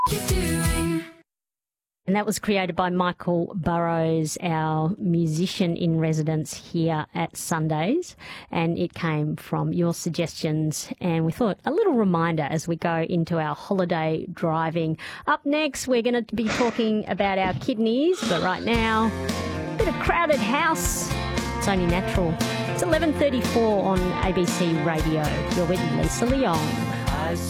you doing? And that was created by Michael Burrows, our musician in residence here at Sundays. And it came from your suggestions. And we thought a little reminder as we go into our holiday driving. Up next, we're going to be talking about our kidneys. But right now, a bit of Crowded House. It's only natural. It's 11:34 on ABC Radio. You're with Lisa Leong.